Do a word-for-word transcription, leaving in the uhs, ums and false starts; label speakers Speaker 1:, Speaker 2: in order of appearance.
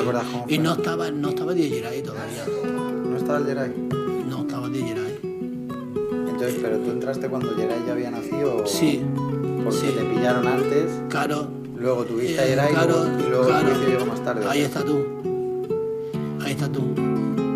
Speaker 1: recuerdas cómo fue?
Speaker 2: Y no estaba, no estaba Diez Geray todavía.
Speaker 1: ¿No estaba el Geray?
Speaker 2: No estaba Diez Geray.
Speaker 1: Entonces, ¿pero tú entraste cuando Geray ya había nacido?
Speaker 2: Sí.
Speaker 1: Porque
Speaker 2: Sí.
Speaker 1: te pillaron antes.
Speaker 2: Claro.
Speaker 1: Luego tuviste a
Speaker 2: Eh,
Speaker 1: Geray
Speaker 2: claro,
Speaker 1: y luego
Speaker 2: claro.
Speaker 1: el juicio llegó más tarde.
Speaker 2: Ahí está tú. Ahí está tú.